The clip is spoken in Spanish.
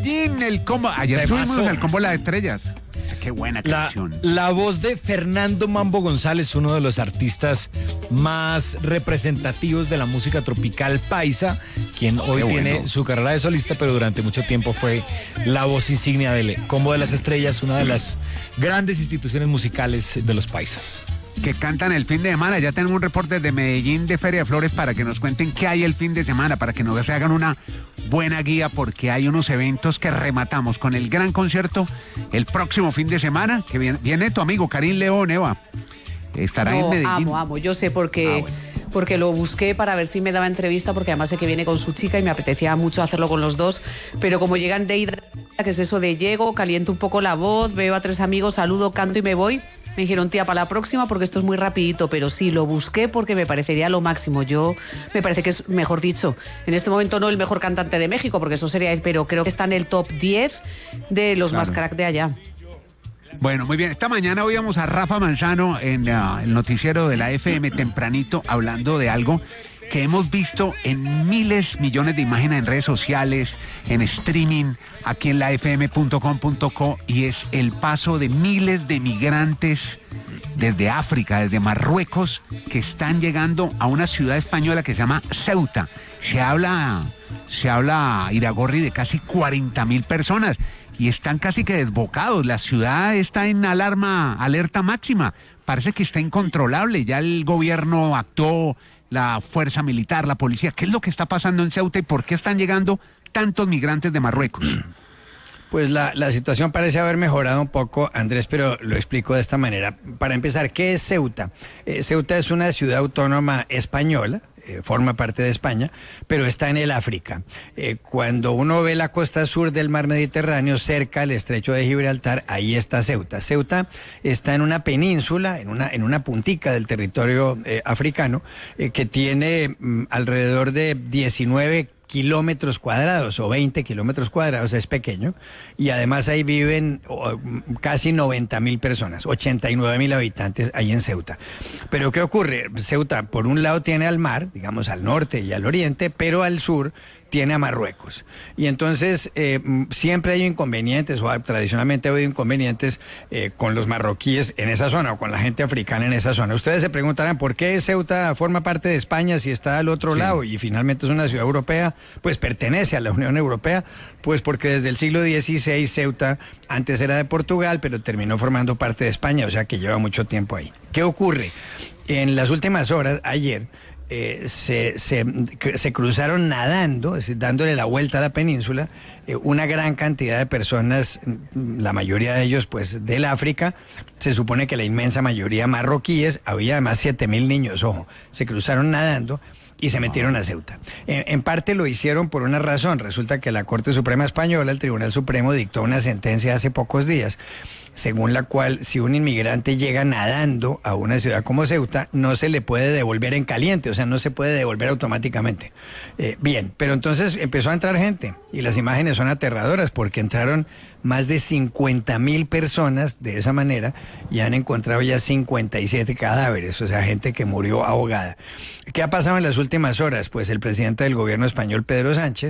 Medellín, el combo. Ayer estuvimos en el combo Las Estrellas. Qué buena canción. La voz de Fernando Mambo González, uno de los artistas más representativos de la música tropical paisa, quien hoy tiene su carrera de solista, pero durante mucho tiempo fue la voz insignia del Combo de las Estrellas, una de las grandes instituciones musicales de los paisas. Que cantan el fin de semana. Ya tenemos un reporte de Medellín de Feria de Flores para que nos cuenten qué hay el fin de semana, para que nos se hagan una buena guía, porque hay unos eventos que rematamos con el gran concierto el próximo fin de semana, que viene tu amigo Karim León, Eva. Estará en Medellín. Amo, yo sé porque lo busqué para ver si me daba entrevista, porque además sé que viene con su chica y me apetecía mucho hacerlo con los dos, pero como llegan de ida, que es eso de llego, caliento un poco la voz, veo a 3 amigos, saludo, canto y me voy. Me dijeron, tía, para la próxima, porque esto es muy rapidito, pero sí, lo busqué porque me parecería lo máximo. Me parece que es, mejor dicho, en este momento no el mejor cantante de México, porque eso sería, pero creo que está en el top 10 de los más crack de allá. Bueno, muy bien. Esta mañana oíamos a Rafa Manzano en el noticiero de la FM tempranito, hablando de algo que hemos visto en miles, millones de imágenes en redes sociales, en streaming, aquí en lafm.com.co, y es el paso de miles de migrantes desde África, desde Marruecos, que están llegando a una ciudad española que se llama Ceuta. Se habla, Iragorri, de casi 40.000 personas y están casi que desbocados. La ciudad está en alerta máxima. Parece que está incontrolable. Ya el gobierno actuó, la fuerza militar, la policía. ¿Qué es lo que está pasando en Ceuta y por qué están llegando tantos migrantes de Marruecos? Pues la situación parece haber mejorado un poco, Andrés, pero lo explico de esta manera. Para empezar, ¿qué es Ceuta? Ceuta es una ciudad autónoma española, forma parte de España, pero está en el África. Cuando uno ve la costa sur del mar Mediterráneo, cerca al estrecho de Gibraltar, ahí está Ceuta. Ceuta está en una península, en una puntica del territorio africano, que tiene alrededor de 19 kilómetros cuadrados o 20 kilómetros cuadrados, es pequeño, y además ahí viven casi 90.000 personas, 89.000 habitantes ahí en Ceuta. Pero ¿qué ocurre? Ceuta, por un lado, tiene al mar, digamos al norte y al oriente, pero al sur tiene a Marruecos. Y entonces siempre hay inconvenientes, o tradicionalmente ha habido inconvenientes con los marroquíes en esa zona, o con la gente africana en esa zona. Ustedes se preguntarán, ¿por qué Ceuta forma parte de España si está al otro lado y finalmente es una ciudad europea? Pues pertenece a la Unión Europea, pues porque desde el siglo XVI Ceuta antes era de Portugal, pero terminó formando parte de España, o sea que lleva mucho tiempo ahí. ¿Qué ocurre? En las últimas horas, ayer, se cruzaron nadando, es decir, dándole la vuelta a la península, una gran cantidad de personas, la mayoría de ellos pues del África, se supone que la inmensa mayoría marroquíes, había además 7.000 niños, ojo, se cruzaron nadando y se metieron a Ceuta. En parte lo hicieron por una razón. Resulta que la Corte Suprema Española, el Tribunal Supremo, dictó una sentencia hace pocos días, según la cual si un inmigrante llega nadando a una ciudad como Ceuta, no se le puede devolver en caliente, o sea, no se puede devolver automáticamente. Bien, pero entonces empezó a entrar gente y las imágenes son aterradoras porque entraron más de 50.000 personas de esa manera y han encontrado ya 57 cadáveres, o sea, gente que murió ahogada. ¿Qué ha pasado en las últimas horas? Pues el presidente del gobierno español, Pedro Sánchez,